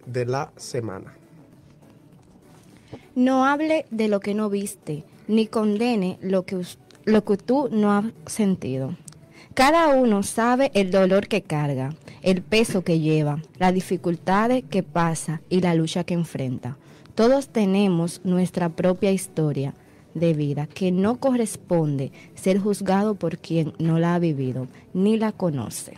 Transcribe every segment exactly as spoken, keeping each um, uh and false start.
de la semana. No hable de lo que no viste, ni condene lo que, lo que tú no has sentido. Cada uno sabe el dolor que carga, el peso que lleva, las dificultades que pasa y la lucha que enfrenta. Todos tenemos nuestra propia historia de vida que no corresponde ser juzgado por quien no la ha vivido ni la conoce.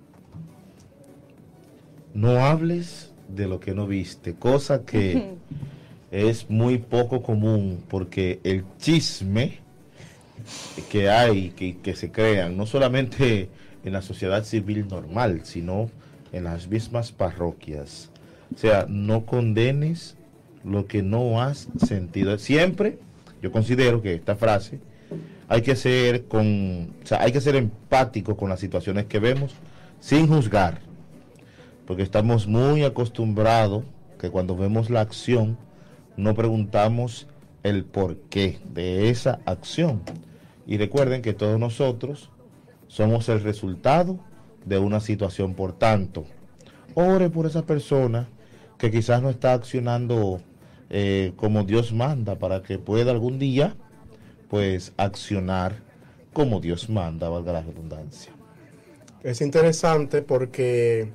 No hables de lo que no viste, cosa que es muy poco común, porque el chisme que hay, que, que se crean, no solamente en la sociedad civil normal, sino en las mismas parroquias. O sea, no condenes lo que no has sentido. Siempre, yo considero que esta frase hay que ser con, o sea, hay que ser empático con las situaciones que vemos, sin juzgar, porque estamos muy acostumbrados que cuando vemos la acción no preguntamos el porqué de esa acción. Y recuerden que todos nosotros somos el resultado de una situación. Por tanto, ore por esa persona que quizás no está accionando eh, como Dios manda, para que pueda algún día pues accionar como Dios manda, valga la redundancia. Es interesante porque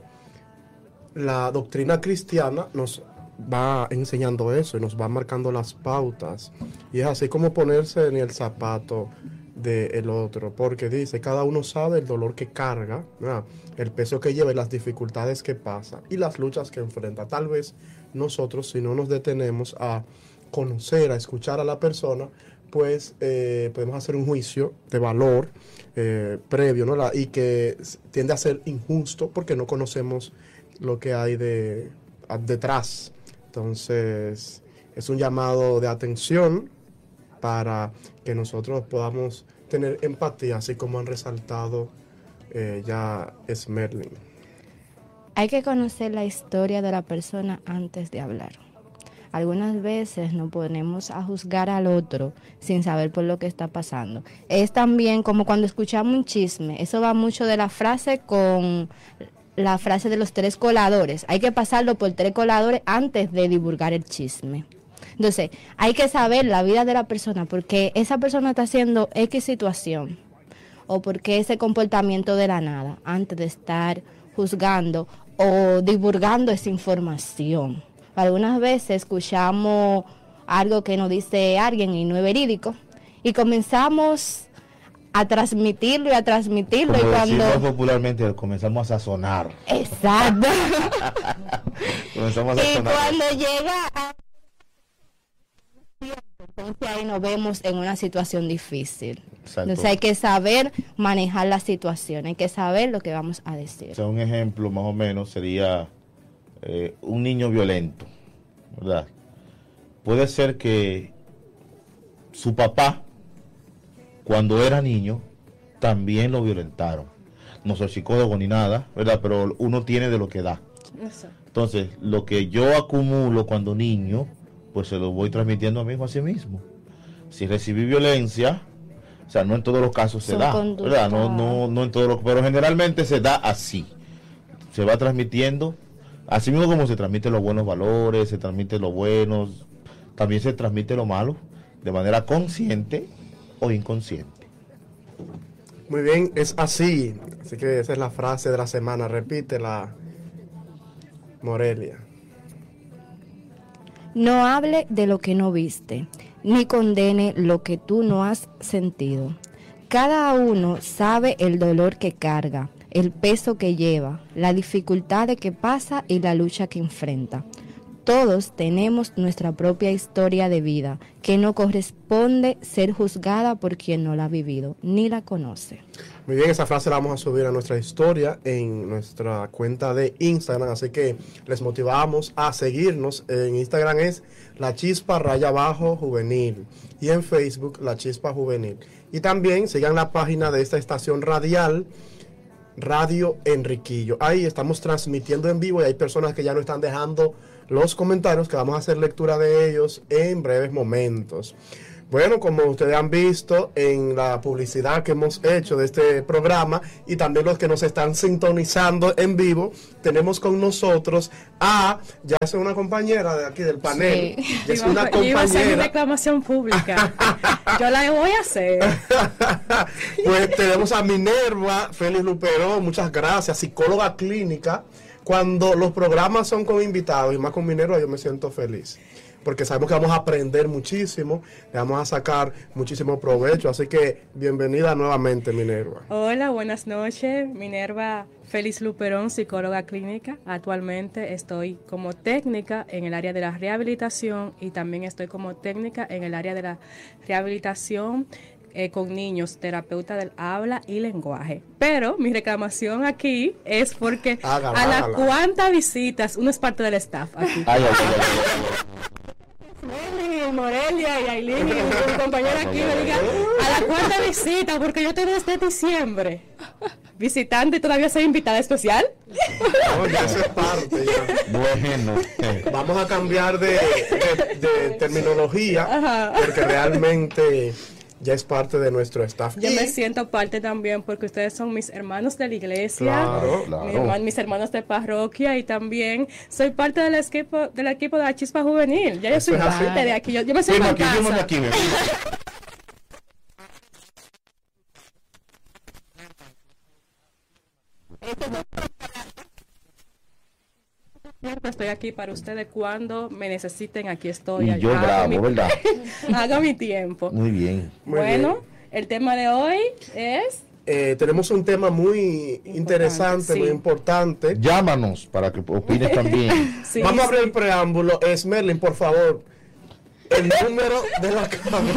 la doctrina cristiana nos va enseñando eso y nos va marcando las pautas, y es así como ponerse en el zapato del otro, porque dice, cada uno sabe el dolor que carga, ¿verdad?, el peso que lleva y las dificultades que pasa y las luchas que enfrenta. Tal vez nosotros, si no nos detenemos a conocer, a escuchar a la persona, pues eh, podemos hacer un juicio de valor eh, previo, ¿no?, la, y que tiende a ser injusto porque no conocemos lo que hay de, detrás. Entonces, es un llamado de atención para que nosotros podamos tener empatía, así como han resaltado eh, ya Esmerlin. Hay que conocer la historia de la persona antes de hablar. Algunas veces nos ponemos a juzgar al otro sin saber por lo que está pasando. Es también como cuando escuchamos un chisme. Eso va mucho de la frase con la frase de los tres coladores. Hay que pasarlo por tres coladores antes de divulgar el chisme. Entonces, hay que saber la vida de la persona, porque esa persona está haciendo X situación o porque ese comportamiento de la nada, antes de estar juzgando o divulgando esa información. Algunas veces escuchamos algo que nos dice alguien y no es verídico, y comenzamos a transmitirlo y a transmitirlo. Como y cuando decimos popularmente, comenzamos a sazonar. Exacto. comenzamos a y sazonar. cuando llega a... entonces ahí nos vemos en una situación difícil. Exacto. Entonces hay que saber manejar la situación, hay que saber lo que vamos a decir. O sea, un ejemplo más o menos sería eh, un niño violento, ¿verdad? Puede ser que su papá, cuando era niño, también lo violentaron. No soy psicólogo ni nada, ¿verdad? Pero uno tiene de lo que da. Eso. Entonces, lo que yo acumulo cuando niño, pues se lo voy transmitiendo a mí mismo a sí mismo. Si recibí violencia, o sea, no en todos los casos se Son da, conductas. ¿verdad? No, no, no en todos los, pero generalmente se da así. Se va transmitiendo, así mismo como se transmiten los buenos valores, se transmite lo bueno, también se transmite lo malo, de manera consciente o inconsciente. Muy bien, es así. Así que esa es la frase de la semana. Repítela, Morelia. No hable de lo que no viste, ni condene lo que tú no has sentido. Cada uno sabe el dolor que carga, el peso que lleva, la dificultad que pasa y la lucha que enfrenta. Todos tenemos nuestra propia historia de vida, que no corresponde ser juzgada por quien no la ha vivido, ni la conoce. Muy bien, esa frase la vamos a subir a nuestra historia en nuestra cuenta de Instagram, así que les motivamos a seguirnos. En Instagram es La Chispa Raya Abajo Juvenil y en Facebook La Chispa Juvenil. Y también sigan la página de esta estación radial, Radio Enriquillo. Ahí estamos transmitiendo en vivo y hay personas que ya nos están dejando los comentarios, que vamos a hacer lectura de ellos en breves momentos. Bueno, como ustedes han visto en la publicidad que hemos hecho de este programa y también los que nos están sintonizando en vivo, tenemos con nosotros a, ya es una compañera de aquí del panel, Sí. ya es Iba- una yo iba a hacer mi compañera. reclamación pública. Yo la voy a hacer. Pues tenemos a Minerva Félix Luperón, muchas gracias, psicóloga clínica. Cuando los programas son con invitados y más con Minerva, yo me siento feliz, porque sabemos que vamos a aprender muchísimo, le vamos a sacar muchísimo provecho, así que bienvenida nuevamente, Minerva. Hola, buenas noches. Minerva Félix Luperón, psicóloga clínica. Actualmente estoy como técnica en el área de la rehabilitación y también estoy como técnica en el área de la rehabilitación eh, con niños, terapeuta del habla y lenguaje. Pero mi reclamación aquí es porque Hágala, a las hágala. cuantas visitas, uno es parte del staff aquí. Ay, ay, ay, ay, Meli, Morelia y Aileen y mi compañera aquí me diga a la cuarta visita, porque yo tengo desde diciembre visitante y todavía soy invitada especial. No, ya eso es parte, ya. bueno. Vamos a cambiar de, de- de terminología, Ajá. porque realmente ya es parte de nuestro staff. Yo Y- me siento parte también porque ustedes son mis hermanos de la iglesia, Claro, claro. mi hermano- mis hermanos de parroquia y también soy parte del equipo del equipo de la Chispa Juvenil. Ya yo Eso soy es así. parte de aquí. Yo, yo me siento Firma en aquí, firma casa. aquí, bebé. Estoy aquí para ustedes cuando me necesiten. Aquí estoy. Y yo Hago bravo, mi- ¿verdad? Haga mi tiempo. Muy bien. Muy Bueno, bien. el tema de hoy es... Eh, tenemos un tema muy interesante, sí. muy importante. Llámanos para que opines también. Sí, Vamos a abrir sí. el preámbulo. Esmerlin, por favor, el número de la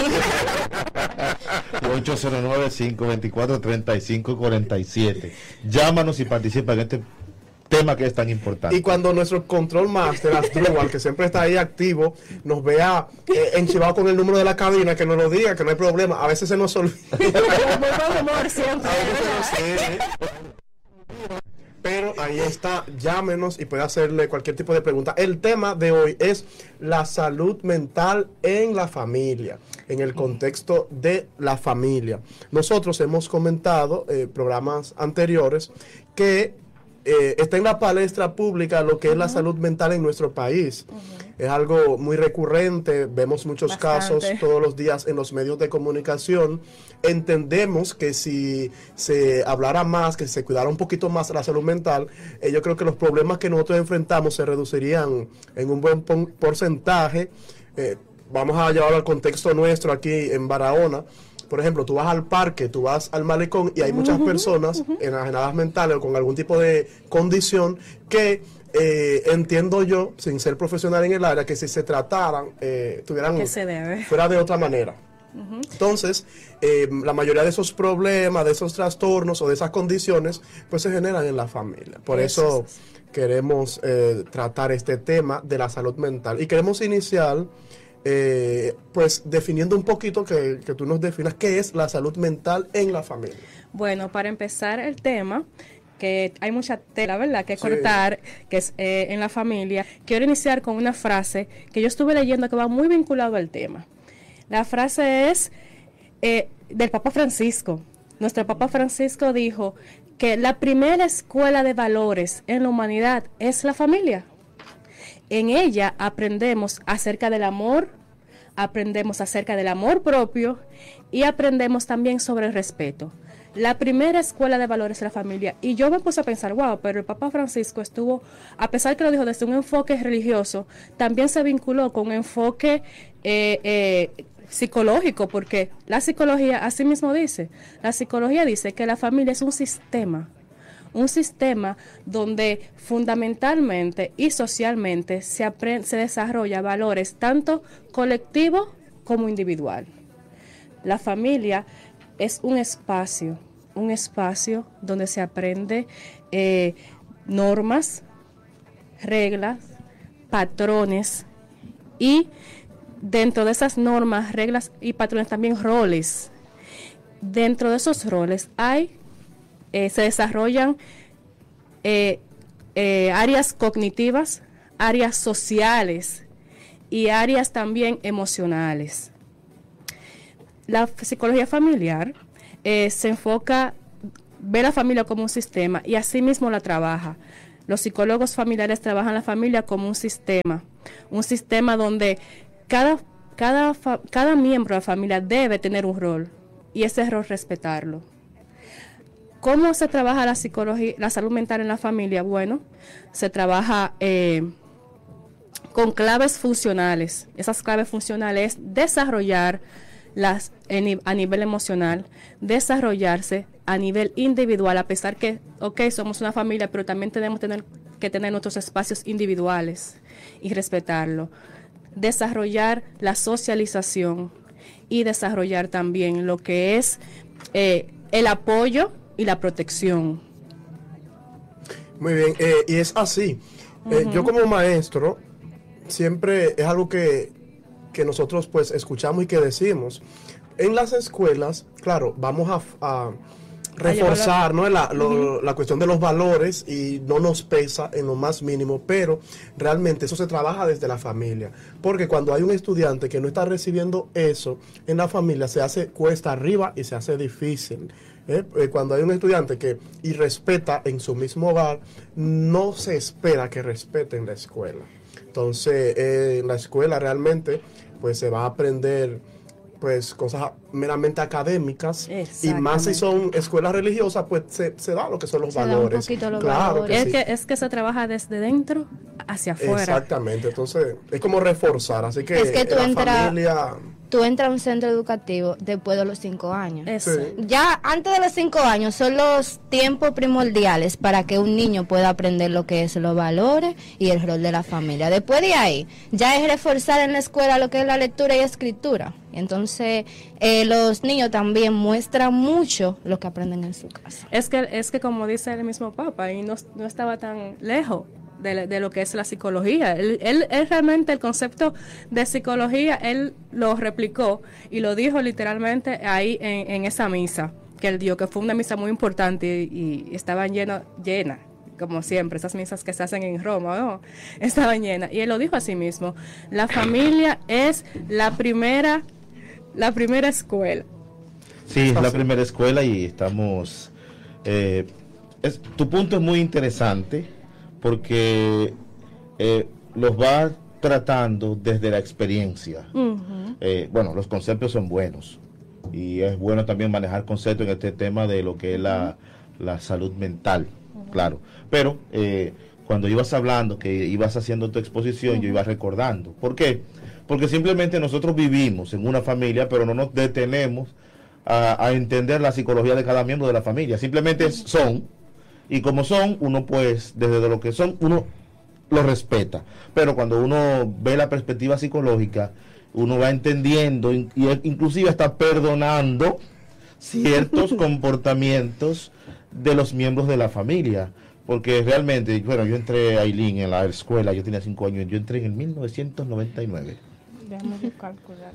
cámara. ocho cero nueve, cinco dos cuatro, tres cinco cuatro siete. Llámanos y participa en este tema que es tan importante. Y cuando nuestro control master, Asdrúbal, que siempre está ahí activo, nos vea eh, enchivado con el número de la cabina, que nos lo diga, que no hay problema. A veces se nos olvida. Muy buen humor siempre. A veces ¿verdad? se nos olvida. Pero ahí está, llámenos y puede hacerle cualquier tipo de pregunta. El tema de hoy es la salud mental en la familia, en el contexto de la familia. Nosotros hemos comentado en eh, programas anteriores que eh, está en la palestra pública lo que es la salud mental en nuestro país. Es algo muy recurrente, vemos muchos Bastante. casos todos los días en los medios de comunicación. Entendemos que si se hablara más, que se cuidara un poquito más la salud mental, eh, yo creo que los problemas que nosotros enfrentamos se reducirían en un buen pon- porcentaje. Eh, vamos a llevarlo al contexto nuestro aquí en Barahona. Por ejemplo, tú vas al parque, tú vas al malecón y hay muchas personas enajenadas mentales o con algún tipo de condición que eh, entiendo yo, sin ser profesional en el área, que si se trataran, eh, tuvieran Que se debe. fuera de otra manera. Entonces, eh, la mayoría de esos problemas, de esos trastornos o de esas condiciones, pues se generan en la familia. Por eso, Eso es queremos eh, tratar este tema de la salud mental. Y queremos iniciar, eh, pues, definiendo un poquito, que, que tú nos definas qué es la salud mental en la familia. Bueno, para empezar el tema, que hay mucha tela, ¿verdad?, que Sí. cortar, que es eh, en la familia. Quiero iniciar con una frase que yo estuve leyendo que va muy vinculado al tema. La frase es eh, del Papa Francisco. Nuestro Papa Francisco dijo que la primera escuela de valores en la humanidad es la familia. En ella aprendemos acerca del amor, aprendemos acerca del amor propio y aprendemos también sobre el respeto. La primera escuela de valores es la familia. Y yo me puse a pensar, wow, pero el Papa Francisco estuvo, a pesar que lo dijo desde un enfoque religioso, también se vinculó con un enfoque eh, eh, psicológico, porque la psicología, así mismo dice, la psicología dice que la familia es un sistema, un sistema donde fundamentalmente y socialmente se, aprende, se desarrolla valores tanto colectivo como individual. La familia es un espacio, un espacio donde se aprende eh, normas, reglas, patrones y dentro de esas normas, reglas y patrones también roles. Dentro de esos roles hay, eh, se desarrollan eh, eh, áreas cognitivas, áreas sociales y áreas también emocionales. la psicología familiar eh, se enfoca, ve la familia como un sistema y así mismo la trabaja. Los psicólogos familiares trabajan la familia como un sistema, un sistema donde cada, cada, fa, cada miembro de la familia debe tener un rol y ese rol respetarlo. ¿Cómo se trabaja la psicología, la salud mental en la familia? Bueno, se trabaja eh, con claves funcionales. Esas claves funcionales es desarrollar las a nivel emocional, desarrollarse a nivel individual, a pesar que, ok, somos una familia, pero también tenemos tener, que tener nuestros espacios individuales y respetarlo. Desarrollar la socialización y desarrollar también lo que es eh, el apoyo y la protección. Muy bien, eh, y es así. Uh-huh. Eh, yo como maestro, siempre es algo que, que nosotros pues escuchamos y que decimos. En las escuelas, claro, vamos a, a reforzar, ¿no?, la, lo, uh-huh. la cuestión de los valores y no nos pesa en lo más mínimo, pero realmente eso se trabaja desde la familia. Porque cuando hay un estudiante que no está recibiendo eso en la familia, se hace cuesta arriba y se hace difícil. ¿Eh? Cuando hay un estudiante que irrespeta en su mismo hogar, no se espera que respete en la escuela. Entonces, eh, en la escuela realmente pues se va a aprender pues cosas meramente académicas, y más si son escuelas religiosas, pues se, se da lo que son los se valores. Da un los claro valores. Que es, sí. que, es que se trabaja desde dentro hacia afuera. Exactamente, entonces es como reforzar, así que, es que tú la entra, familia... Tú entras a un centro educativo después de los cinco años. Eso. Sí. Ya antes de los cinco años son los tiempos primordiales para que un niño pueda aprender lo que es los valores y el rol de la familia. Después de ahí, ya es reforzar en la escuela lo que es la lectura y escritura. Entonces, eh, los niños también muestran mucho lo que aprenden en su casa. Es que, es que como dice el mismo Papa, y no, no estaba tan lejos de, de lo que es la psicología. Él, él, él realmente el concepto de psicología, él lo replicó y lo dijo literalmente ahí en, en esa misa que él dio, que fue una misa muy importante y, y estaban llenas, llena, como siempre, esas misas que se hacen en Roma, ¿no? Estaban llenas. Y él lo dijo a sí mismo, la familia es la primera, la primera escuela. Sí, es la primera escuela y estamos... Eh, es, tu punto es muy interesante porque eh, los va tratando desde la experiencia. Uh-huh. Eh, bueno, los conceptos son buenos y es bueno también manejar conceptos en este tema de lo que es la, la salud mental, uh-huh. Claro. Pero eh, cuando ibas hablando, que ibas haciendo tu exposición, uh-huh. Yo iba recordando. ¿Por qué? Porque simplemente nosotros vivimos en una familia, pero no nos detenemos a, a entender la psicología de cada miembro de la familia. Simplemente uh-huh. Son... Y como son, uno pues, desde lo que son, uno lo respeta. Pero cuando uno ve la perspectiva psicológica, uno va entendiendo y inclusive está perdonando ciertos comportamientos de los miembros de la familia. Porque realmente, bueno, yo entré a Ailín en la escuela, yo tenía cinco años, yo entré en el mil novecientos noventa y nueve. Déjame calcular.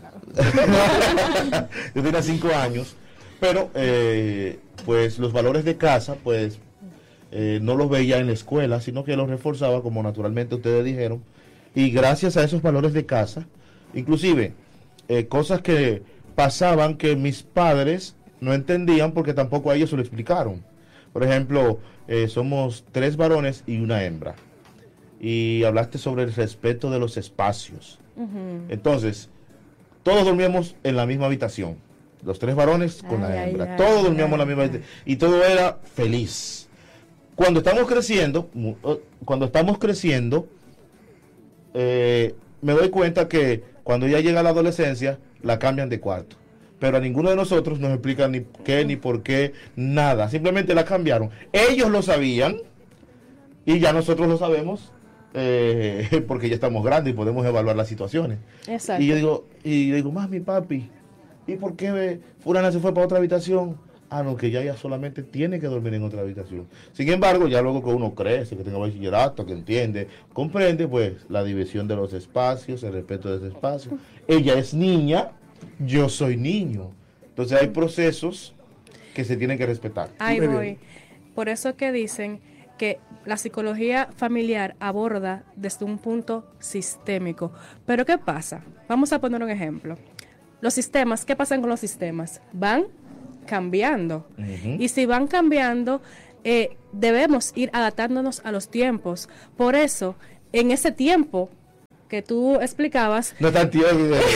Yo tenía cinco años, pero eh, pues los valores de casa, pues... Eh, no los veía en la escuela, sino que los reforzaba, como naturalmente ustedes dijeron, y gracias a esos valores de casa, inclusive eh, cosas que pasaban que mis padres no entendían porque tampoco a ellos se lo explicaron. Por ejemplo, eh, somos tres varones y una hembra, y hablaste sobre el respeto de los espacios. Uh-huh. Entonces, todos dormíamos en la misma habitación, los tres varones con ay, la hembra, ay, todos ay, dormíamos ay, en la misma habitación, y todo era feliz. Cuando estamos creciendo, cuando estamos creciendo, eh, me doy cuenta que cuando ya llega la adolescencia, la cambian de cuarto. Pero a ninguno de nosotros nos explican ni qué, ni por qué, nada. Simplemente la cambiaron. Ellos lo sabían y ya nosotros lo sabemos eh, porque ya estamos grandes y podemos evaluar las situaciones. Exacto. Y yo digo, y yo digo, mami, papi, ¿y por qué fulana se fue para otra habitación? Ah, no, que ya ella solamente tiene que dormir en otra habitación. Sin embargo, ya luego que uno crece, que tenga bachillerato, que entiende, comprende, pues, la división de los espacios, el respeto de ese espacio. Ella es niña, yo soy niño. Entonces hay procesos que se tienen que respetar. Ahí voy. Por eso que dicen que la psicología familiar aborda desde un punto sistémico. Pero ¿qué pasa? Vamos a poner un ejemplo. los sistemas, ¿qué pasa con los sistemas? Van cambiando. Ujú. Y si van cambiando, eh, debemos ir adaptándonos a los tiempos. Por eso, en ese tiempo que tú explicabas, No está el tío de video.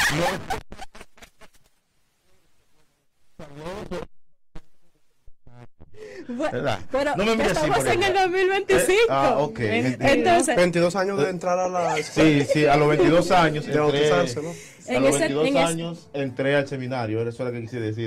bu- ¿Verdad? pero No me mires así, estamos en Morena. el dos mil veinticinco. Eh, ah, ok, entiendo. Entonces, veintidós años de entrar a la Sí, sí, a los veintidós años de entré, bautizarse, ¿no? a En los ese- veintidós en ese- años entré al seminario, eso es lo que quise decir.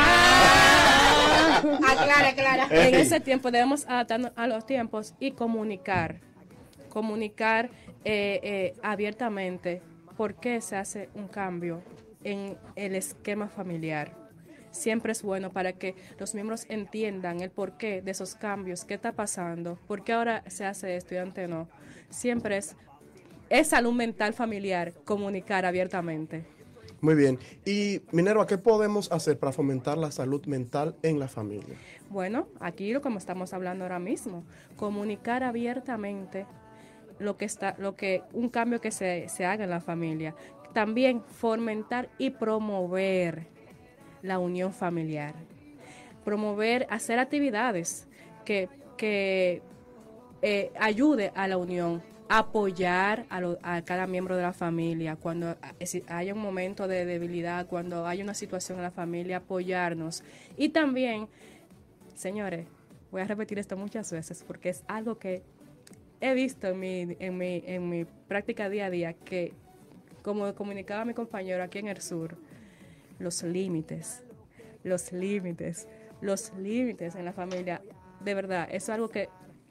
Ah. Aclara, aclara. en Ey. ese tiempo debemos adaptarnos a los tiempos y comunicar, comunicar eh, eh, abiertamente por qué se hace un cambio en el esquema familiar. Siempre es bueno para que los miembros entiendan el porqué de esos cambios, qué está pasando, por qué ahora se hace esto y antes no. Siempre es, es salud mental familiar, comunicar abiertamente. Muy bien. Y Minerva, ¿qué podemos hacer para fomentar la salud mental en la familia? Bueno, aquí lo como estamos hablando ahora mismo, comunicar abiertamente lo que está, lo que, un cambio que se, se haga en la familia. También fomentar y promover la unión familiar. Promover, hacer actividades que, que eh, ayude a la unión, apoyar a, lo- a cada miembro de la familia cuando eh, si haya un momento de debilidad, cuando haya una situación en la familia, apoyarnos. Y también, señores, voy a repetir esto muchas veces porque es algo que he visto en mi, en mi, en mi práctica día a día, que como comunicaba mi compañero aquí en el sur, los límites, los límites, los límites en la familia, de verdad, eso es algo que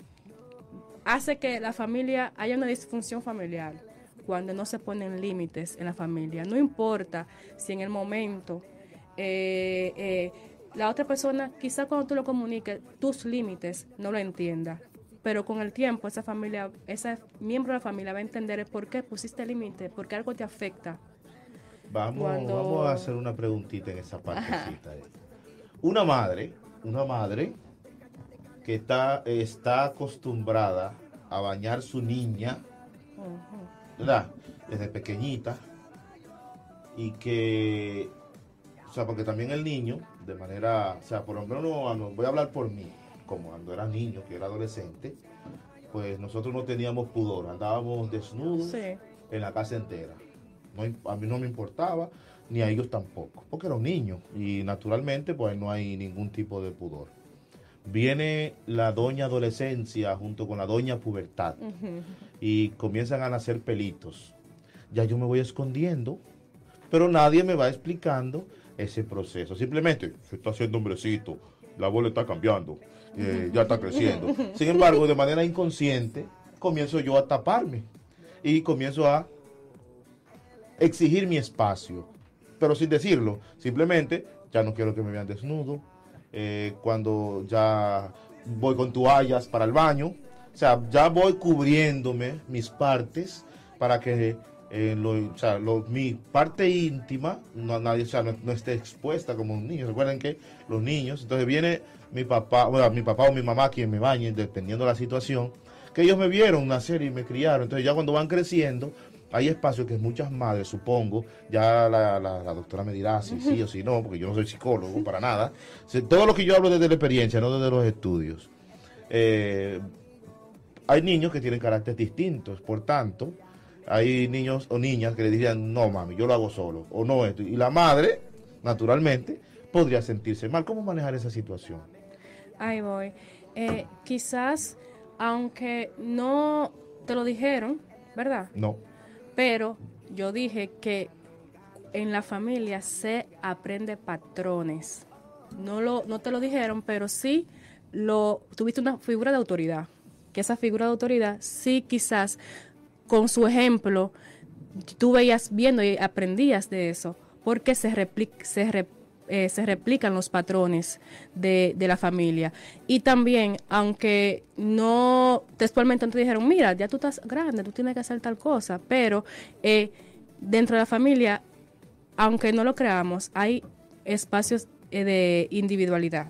hace que la familia haya una disfunción familiar cuando no se ponen límites en la familia. No importa si en el momento eh, eh, la otra persona, quizá cuando tú lo comuniques, tus límites no lo entienda, pero con el tiempo esa familia, ese miembro de la familia va a entender el por qué pusiste límite, porque algo te afecta. Vamos, Cuando- vamos a hacer una preguntita en esa partecita. ahí. Una madre, una madre que está, está acostumbrada a bañar su niña, ¿verdad? Desde pequeñita, y que, o sea, porque también el niño, de manera, o sea, por lo menos no, no, voy a hablar por mí, como cuando era niño, que era adolescente, pues nosotros no teníamos pudor, andábamos desnudos Sí. en la casa entera. No, a mí no me importaba, ni a ellos tampoco, porque era un niño y naturalmente pues no hay ningún tipo de pudor. Viene la doña adolescencia junto con la doña pubertad y comienzan a nacer pelitos. Ya yo me voy escondiendo, pero nadie me va explicando ese proceso. Simplemente, se está haciendo hombrecito, la bola está cambiando, eh, ya está creciendo. Sin embargo, de manera inconsciente, comienzo yo a taparme y comienzo a exigir mi espacio, pero sin decirlo, simplemente ya no quiero que me vean desnudo, eh, cuando ya voy con toallas para el baño, o sea, ya voy cubriéndome mis partes para que eh, lo- o sea, lo- mi parte íntima no, nadie, o sea, no, no esté expuesta como un niño. Recuerden que los niños, entonces viene mi papá, bueno, mi papá o mi mamá quien me bañe, dependiendo de la situación, que ellos me vieron nacer y me criaron, entonces ya cuando van creciendo, hay espacios que muchas madres, supongo, ya la, la- la doctora me dirá si sí o si no, porque yo no soy psicólogo para nada. O sea, todo lo que yo hablo desde la experiencia, no desde los estudios. Eh, hay niños que tienen caracteres distintos, por tanto, hay niños o niñas que le dirían, no mami, yo lo hago solo, o no esto. Y la madre, naturalmente, podría sentirse mal. ¿Cómo manejar esa situación? Ahí voy. Eh, quizás, aunque no te lo dijeron, ¿verdad? No. Pero yo dije que en la familia se aprende patrones. No lo, no te lo dijeron, pero sí lo tuviste una figura de autoridad. Que esa figura de autoridad sí quizás con su ejemplo tú veías viendo y aprendías de eso, porque se replica, se re- eh, se replican los patrones de, de la familia. Y también, aunque no textualmente no te dijeron, mira, ya tú estás grande, tú tienes que hacer tal cosa, pero eh, dentro de la familia, aunque no lo creamos, hay espacios eh, de individualidad.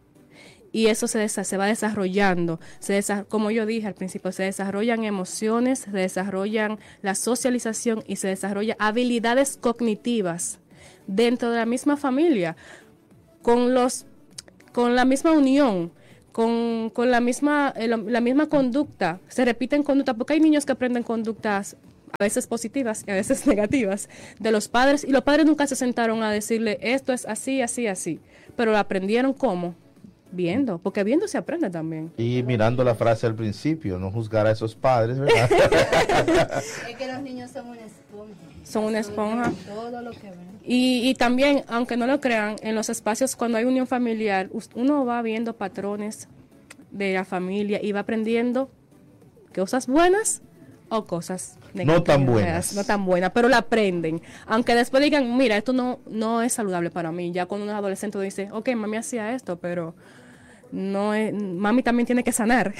Y eso se, desa- se va desarrollando, se desa- como yo dije al principio, se desarrollan emociones, se desarrollan la socialización y se desarrollan habilidades cognitivas dentro de la misma familia, con los, con la misma unión, con, con la misma, eh, la misma conducta, se repiten conductas, porque hay niños que aprenden conductas a veces positivas y a veces negativas de los padres, y los padres nunca se sentaron a decirle esto es así, así, así, pero lo aprendieron ¿cómo? Viendo, porque viendo se aprende también. Y mirando la frase al principio, no juzgar a esos padres, ¿verdad? Es que los niños son una esponja. Son una esponja. Todo lo que ven. Y, y también, aunque no lo crean, en los espacios cuando hay unión familiar, uno va viendo patrones de la familia y va aprendiendo cosas buenas o cosas no tan buenas. No tan buenas, pero la aprenden. Aunque después digan, mira, esto no, no es saludable para mí. Ya cuando un adolescente dice, ok, mami hacía esto, pero no es, mami también tiene que sanar.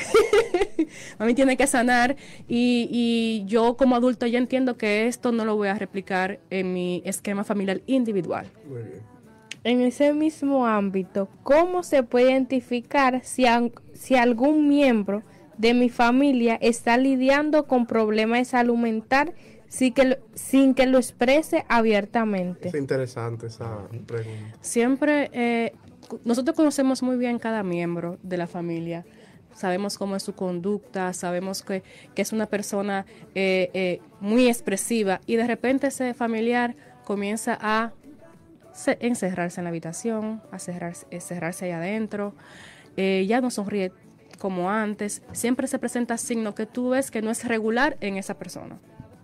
Mami tiene que sanar y, y yo como adulto ya entiendo que esto no lo voy a replicar en mi esquema familiar individual. Muy bien. En ese mismo ámbito, ¿cómo se puede identificar si, a, si algún miembro de mi familia está lidiando con problemas de salud mental sin que lo, sin que lo exprese abiertamente? Es interesante esa pregunta. Siempre, eh, nosotros conocemos muy bien cada miembro de la familia. Sabemos cómo es su conducta, sabemos que, que es una persona eh, eh, muy expresiva y de repente ese familiar comienza a se, encerrarse en la habitación, a cerrarse, cerrarse ahí adentro, eh, ya no sonríe como antes, siempre se presenta signo que tú ves que no es regular en esa persona.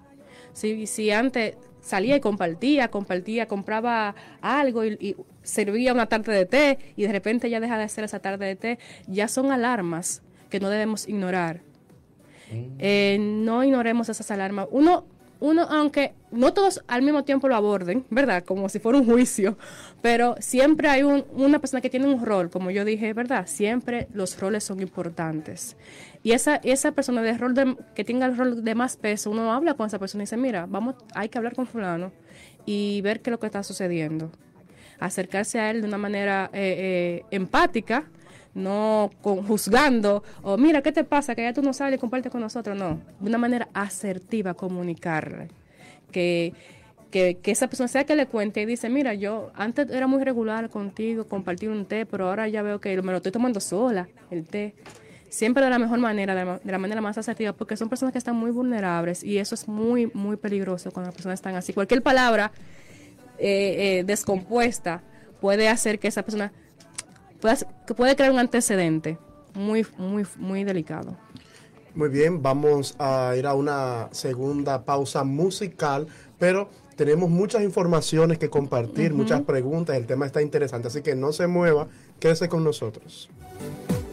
Si, si antes salía y compartía, compartía, compraba algo y, y servía una tarde de té y de repente ya deja de hacer esa tarde de té, ya son alarmas que no debemos ignorar. Mm. Eh, no ignoremos esas alarmas. Uno, uno, aunque no todos al mismo tiempo lo aborden, ¿verdad? Como si fuera un juicio, pero siempre hay un, una persona que tiene un rol, como yo dije, ¿verdad? Siempre los roles son importantes. Y esa, esa persona de rol de, que tenga el rol de más peso, uno habla con esa persona y dice, mira, vamos, hay que hablar con fulano y ver qué es lo que está sucediendo. Acercarse a él de una manera eh, eh, empática, no con, juzgando, o mira, ¿qué te pasa? Que ya tú no sales y compartes con nosotros. No, de una manera asertiva comunicarle. Que, que, que esa persona sea que le cuente y dice, mira, yo antes era muy regular contigo, compartir un té, pero ahora ya veo que me lo estoy tomando sola, el té. Siempre de la mejor manera, de, de la manera más asertiva, porque son personas que están muy vulnerables y eso es muy, muy peligroso cuando las personas están así. Cualquier palabra eh, eh, descompuesta puede hacer que esa persona pueda, que puede crear un antecedente muy, muy, muy delicado. Muy bien, vamos a ir a una segunda pausa musical, pero tenemos muchas informaciones que compartir, uh-huh. muchas preguntas, el tema está interesante, así que no se mueva, quédese con nosotros.